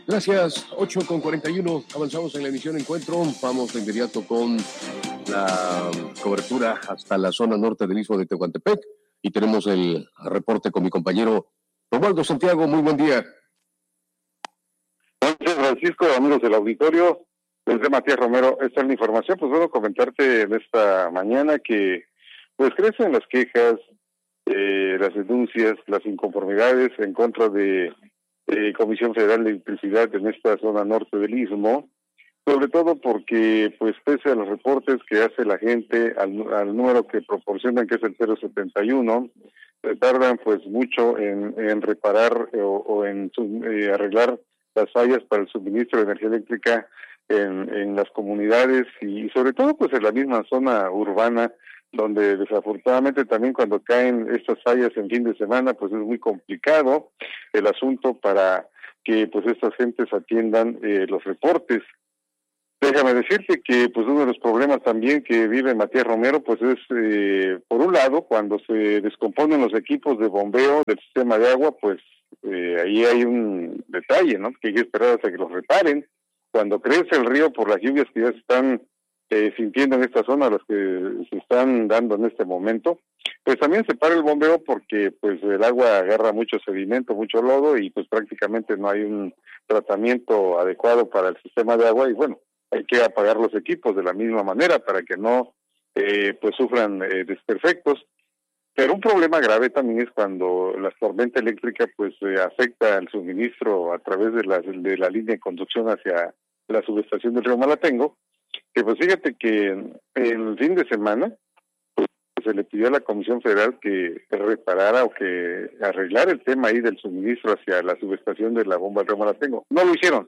Gracias, 8:41, avanzamos en la emisión Encuentro. Vamos de inmediato con la cobertura hasta la zona norte del Istmo de Tehuantepec y tenemos el reporte con mi compañero Romualdo Santiago. Muy buen día. Gracias, Francisco, amigos del auditorio. Desde Matías Romero, esta es la información. Pues bueno, comentarte en esta mañana que pues crecen las quejas, las denuncias, las inconformidades en contra de Comisión Federal de Electricidad en esta zona norte del Istmo, sobre todo porque, pues, pese a los reportes que hace la gente al número que proporcionan, que es el 071, tardan pues mucho en reparar o en arreglar las fallas para el suministro de energía eléctrica en las comunidades y sobre todo pues en la misma zona urbana, donde desafortunadamente también cuando caen estas fallas en fin de semana, pues es muy complicado el asunto para que pues estas gentes atiendan los reportes. Déjame decirte que pues uno de los problemas también que vive Matías Romero pues es por un lado cuando se descomponen los equipos de bombeo del sistema de agua, pues ahí hay un detalle, ¿no? Que hay que esperar hasta que los reparen. Cuando crece el río por las lluvias que ya se están sintiendo en esta zona, las que se están dando en este momento, pues también se para el bombeo porque pues el agua agarra mucho sedimento, mucho lodo y pues prácticamente no hay un tratamiento adecuado para el sistema de agua y bueno, hay que apagar los equipos de la misma manera para que no pues sufran desperfectos. Pero un problema grave también es cuando la tormenta eléctrica pues afecta el suministro a través de la línea de conducción hacia la subestación del río Malatengo, que pues fíjate que el fin de semana pues, se le pidió a la Comisión Federal que reparara o que arreglara el tema ahí del suministro hacia la subestación de la bomba del río Malatengo. No lo hicieron.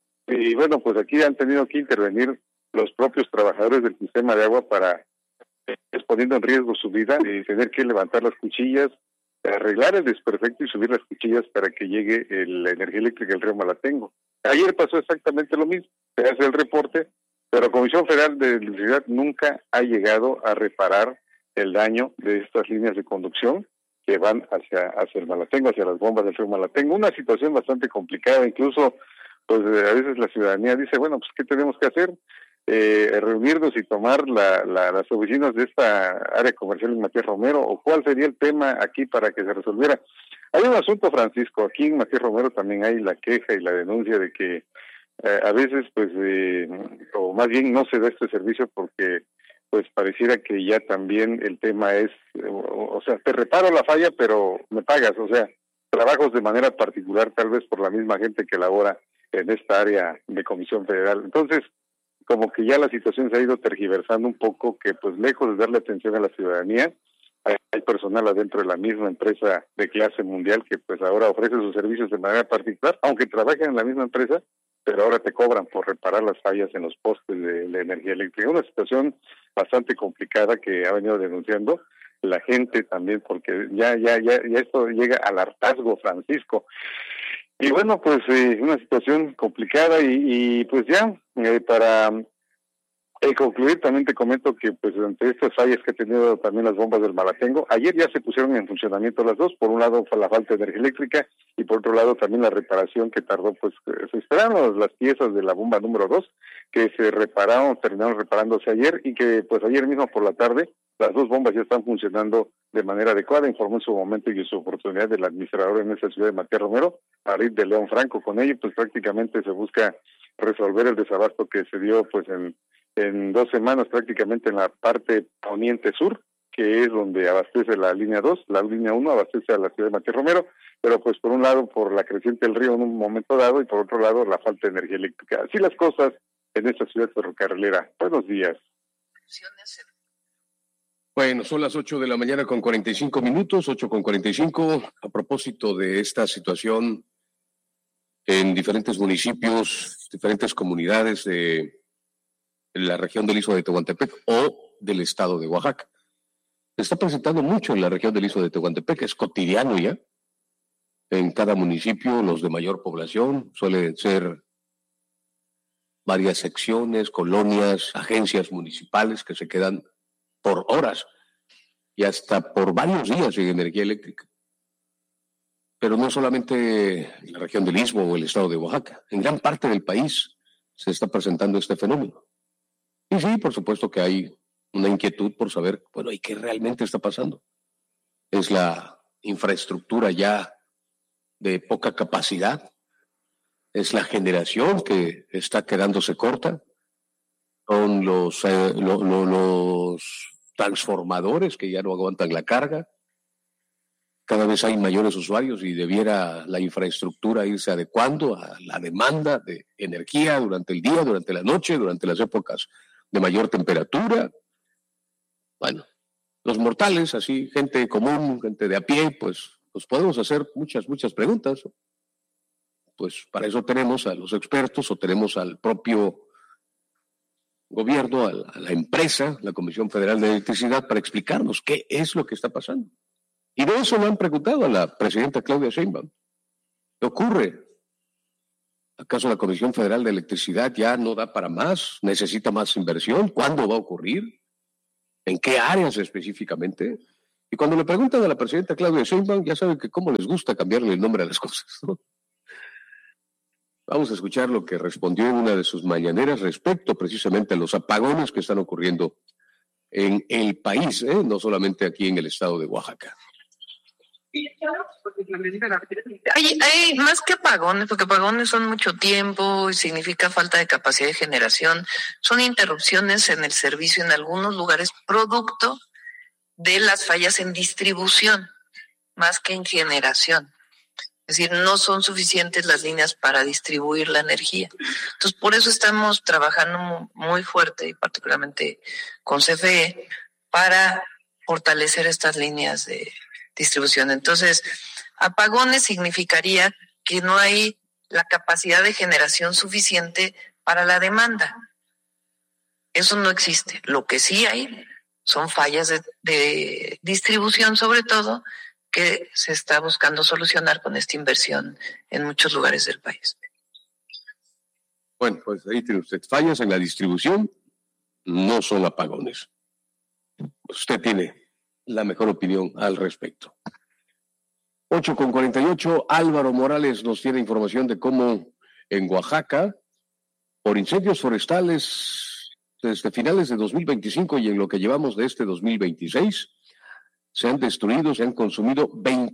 Y bueno, pues aquí han tenido que intervenir los propios trabajadores del sistema de agua para exponiendo en riesgo su vida y tener que levantar las cuchillas, arreglar el desperfecto y subir las cuchillas para que llegue la energía eléctrica del río Malatengo. Ayer pasó exactamente lo mismo, se hace el reporte, pero la Comisión Federal de Electricidad nunca ha llegado a reparar el daño de estas líneas de conducción que van hacia el Malatengo, hacia las bombas del río Malatengo. Una situación bastante complicada, incluso pues a veces la ciudadanía dice, bueno, pues ¿qué tenemos que hacer? Reunirnos y tomar las oficinas de esta área comercial en Matías Romero, o cuál sería el tema aquí para que se resolviera. Hay un asunto, Francisco, aquí en Matías Romero también hay la queja y la denuncia de que a veces pues o más bien no se da este servicio porque pues pareciera que ya también el tema es, o sea, te reparo la falla pero me pagas, o sea, trabajos de manera particular tal vez por la misma gente que labora en esta área de Comisión Federal. Entonces, como que ya la situación se ha ido tergiversando un poco, que pues lejos de darle atención a la ciudadanía, hay personal adentro de la misma empresa de clase mundial que pues ahora ofrece sus servicios de manera particular, aunque trabajen en la misma empresa, pero ahora te cobran por reparar las fallas en los postes de la energía eléctrica. Una situación bastante complicada que ha venido denunciando la gente también, porque ya esto llega al hartazgo, Francisco. Y bueno, pues una situación complicada y pues ya, para concluir también te comento que pues ante estas fallas que ha tenido también las bombas del Malatengo, ayer ya se pusieron en funcionamiento las dos. Por un lado fue la falta de energía eléctrica y por otro lado también la reparación que tardó, pues se esperaron las piezas de la bomba número 2 que se terminaron reparándose ayer y que pues ayer mismo por la tarde las dos bombas ya están funcionando de manera adecuada, informó en su momento y en su oportunidad del administrador en esa ciudad de Matías Romero, Arid de León Franco. Con ello pues prácticamente se busca resolver el desabasto que se dio pues en 2 semanas prácticamente en la parte poniente sur, que es donde abastece la línea 2, la línea 1 abastece a la ciudad de Matías Romero, pero pues por un lado por la creciente del río en un momento dado y por otro lado la falta de energía eléctrica. Así las cosas en esta ciudad ferrocarrilera. Buenos días. Bueno, son las 8:45 8:45. A propósito de esta situación en diferentes municipios, diferentes comunidades de la región del Istmo de Tehuantepec o del estado de Oaxaca. Se está presentando mucho en la región del Istmo de Tehuantepec, es cotidiano ya. En cada municipio, los de mayor población, suelen ser varias secciones, colonias, agencias municipales que se quedan por horas y hasta por varios días sin energía eléctrica. Pero no solamente en la región del Istmo o el estado de Oaxaca, en gran parte del país se está presentando este fenómeno. Y sí, por supuesto que hay una inquietud por saber, bueno, ¿y qué realmente está pasando? ¿Es la infraestructura ya de poca capacidad? ¿Es la generación que está quedándose corta? ¿Son los transformadores que ya no aguantan la carga? Cada vez hay mayores usuarios y debiera la infraestructura irse adecuando a la demanda de energía durante el día, durante la noche, durante las épocas de mayor temperatura. Bueno, los mortales, así, gente común, gente de a pie, pues podemos hacer muchas preguntas. Pues para eso tenemos a los expertos o tenemos al propio gobierno, a la empresa, la Comisión Federal de Electricidad, para explicarnos qué es lo que está pasando. Y de eso le han preguntado a la presidenta Claudia Sheinbaum. ¿Qué ocurre? ¿Acaso la Comisión Federal de Electricidad ya no da para más? ¿Necesita más inversión? ¿Cuándo va a ocurrir? ¿En qué áreas específicamente? Y cuando le preguntan a la presidenta Claudia Sheinbaum, ya saben que cómo les gusta cambiarle el nombre a las cosas, ¿no? Vamos a escuchar lo que respondió en una de sus mañaneras respecto precisamente a los apagones que están ocurriendo en el país, no solamente aquí en el estado de Oaxaca. Hay más que apagones, porque apagones son mucho tiempo y significa falta de capacidad de generación. Son interrupciones en el servicio en algunos lugares, producto de las fallas en distribución, más que en generación. Es decir, no son suficientes las líneas para distribuir la energía. Entonces, por eso estamos trabajando muy fuerte, y particularmente con CFE, para fortalecer estas líneas de distribución. Entonces, apagones significaría que no hay la capacidad de generación suficiente para la demanda. Eso no existe. Lo que sí hay son fallas de distribución, sobre todo, que se está buscando solucionar con esta inversión en muchos lugares del país. Bueno, pues ahí tiene usted fallas en la distribución, no son apagones. Usted tiene la mejor opinión al respecto. 8:48, Álvaro Morales nos tiene información de cómo en Oaxaca, por incendios forestales desde finales de 2025 y en lo que llevamos de este 2026, se han destruido, se han consumido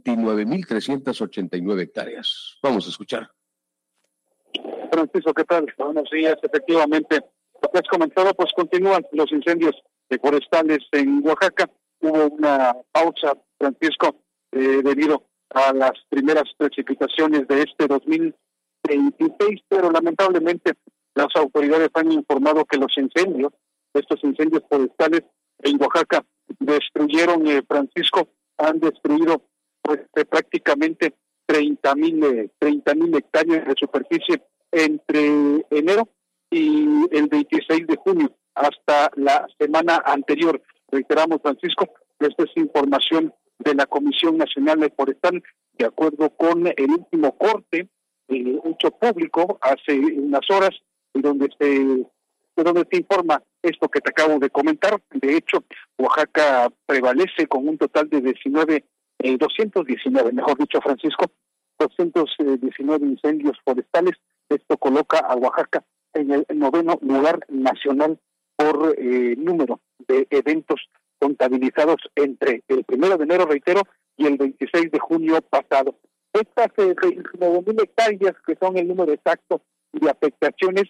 29.389 hectáreas. Vamos a escuchar. Francisco, ¿qué tal? Buenos días. Efectivamente, lo que has comentado, pues continúan los incendios forestales en Oaxaca. Hubo una pausa, Francisco, debido a las primeras precipitaciones de este 2026, pero lamentablemente las autoridades han informado que estos incendios forestales en Oaxaca destruyeron, Francisco, han destruido pues prácticamente 30,000 hectáreas de superficie entre enero y el 26 de junio hasta la semana anterior. Reiteramos, Francisco, esta es información de la Comisión Nacional de Forestal, de acuerdo con el último corte hecho público hace unas horas, donde se informa esto que te acabo de comentar. De hecho, Oaxaca prevalece con un total de 219, mejor dicho, Francisco, 219 incendios forestales. Esto coloca a Oaxaca en el 9º lugar nacional por número de eventos contabilizados entre el 1 de enero, reitero, y el 26 de junio pasado. Estas 29,000 hectáreas, que son el número exacto de afectaciones,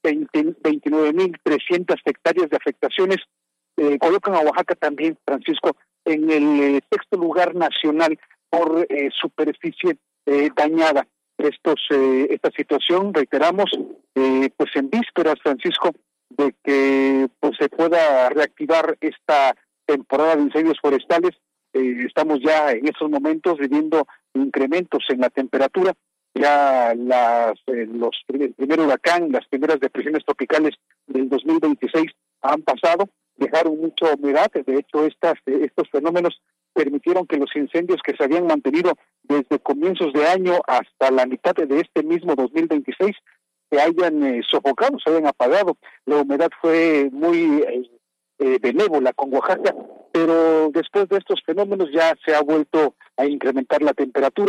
29,300 hectáreas de afectaciones, colocan a Oaxaca también, Francisco, en el 6º lugar nacional por superficie dañada. Esta situación, reiteramos, pues en vísperas, Francisco, de que pues se pueda reactivar esta temporada de incendios forestales. Estamos ya en estos momentos viviendo incrementos en la temperatura. Ya el primer huracán, las primeras depresiones tropicales del 2026 han pasado, dejaron mucha humedad. De hecho, estos fenómenos permitieron que los incendios que se habían mantenido desde comienzos de año hasta la mitad de este mismo 2026 se hayan sofocado, se hayan apagado. La humedad fue muy benévola con Oaxaca, pero después de estos fenómenos ya se ha vuelto a incrementar la temperatura.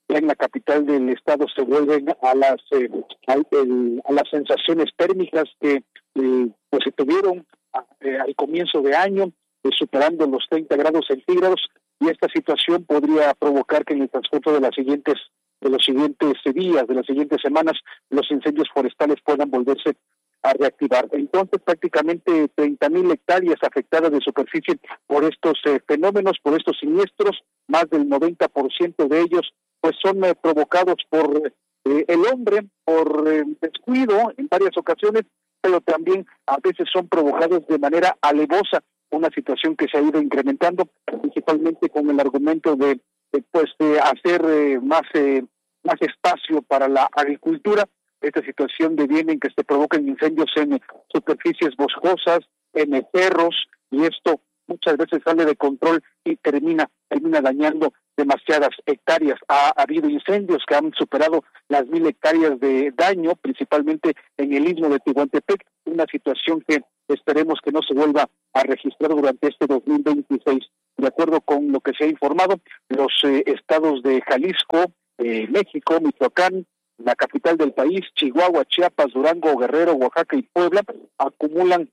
en la capital del estado se vuelven a las sensaciones térmicas que pues se tuvieron al comienzo de año, superando los 30 grados centígrados, y esta situación podría provocar que en el transcurso de los siguientes días, de las siguientes semanas, los incendios forestales puedan volverse a reactivar. Entonces, prácticamente 30,000 hectáreas afectadas de superficie por estos fenómenos, por estos siniestros. Más del 90% de ellos pues son provocados por el hombre, por descuido en varias ocasiones, pero también a veces son provocados de manera alevosa, una situación que se ha ido incrementando, principalmente con el argumento de hacer más espacio para la agricultura. Esta situación deviene en que se provocan incendios en superficies boscosas, en cerros, y esto muchas veces sale de control y termina dañando demasiadas hectáreas. Ha habido incendios que han superado las 1,000 hectáreas de daño, principalmente en el istmo de Tehuantepec, una situación que esperemos que no se vuelva a registrar durante este 2026. De acuerdo con lo que se ha informado, los estados de Jalisco, México, Michoacán, la capital del país, Chihuahua, Chiapas, Durango, Guerrero, Oaxaca y Puebla acumulan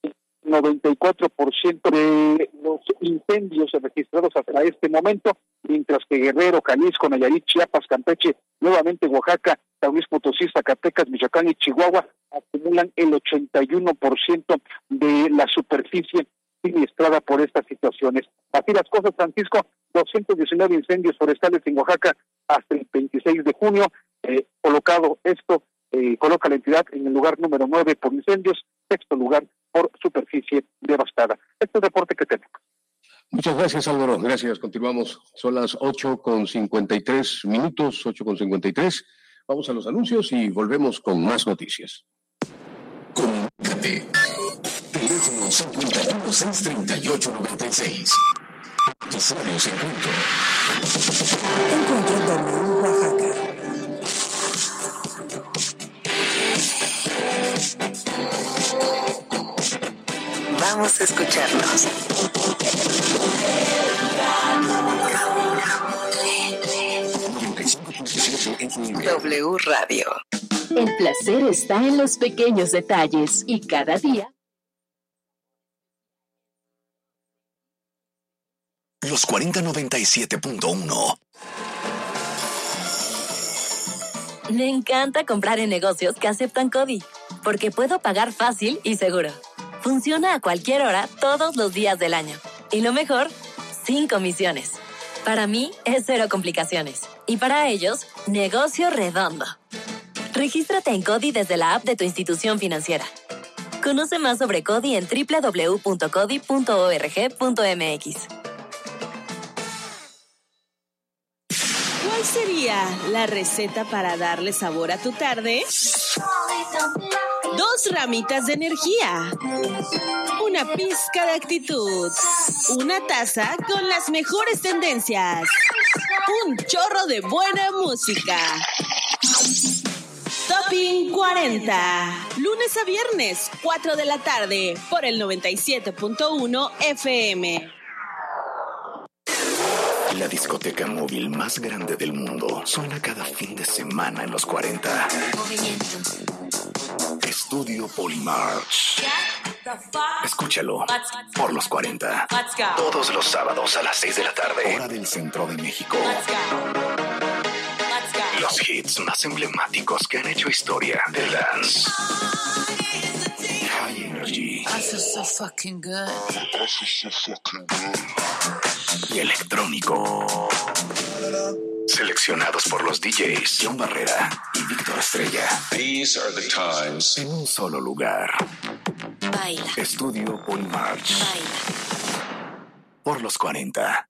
94% de los incendios registrados hasta este momento, mientras que Guerrero, Jalisco, Nayarit, Chiapas, Campeche, nuevamente Oaxaca, San Luis Potosí, Zacatecas, Michoacán y Chihuahua acumulan el 81% de la superficie siniestrada por estas situaciones. Así las cosas, Francisco, 219 incendios forestales en Oaxaca hasta el 26 de junio, coloca la entidad en el lugar número 9 por incendios, sexto lugar por superficie devastada. Este es el reporte que tenemos. Muchas gracias, Álvaro. Gracias. Continuamos. Son las 8:53 minutos, 8:53. Vamos a los anuncios y volvemos con más noticias. Comunícate. Teléfono 51-638-96. Usuarios en punto. Encuentra W Oaxaca. Vamos a escucharnos. W Radio. El placer está en los pequeños detalles y cada día. Los 4097.1. Me encanta comprar en negocios que aceptan CODI, porque puedo pagar fácil y seguro. Funciona a cualquier hora, todos los días del año. Y lo mejor, sin comisiones. Para mí, es cero complicaciones. Y para ellos, negocio redondo. Regístrate en CODI desde la app de tu institución financiera. Conoce más sobre CODI en www.codi.org.mx. ¿Cuál sería la receta para darle sabor a tu tarde? 2 ramitas de energía, una pizca de actitud, una taza con las mejores tendencias, un chorro de buena música. Topping 40, lunes a viernes, 4 de la tarde, por el 97.1 FM. La discoteca móvil más grande del mundo suena cada fin de semana en los 40. Estudio Polymarch. Escúchalo por los 40. Todos los sábados a las 6 de la tarde, hora del centro de México. Los hits más emblemáticos que han hecho historia del dance. High Energy. Y electrónico. Seleccionados por los DJs John Barrera y Víctor Estrella. These are the times. En un solo lugar. Baila. Estudio Polymarch. Baila. Por los 40.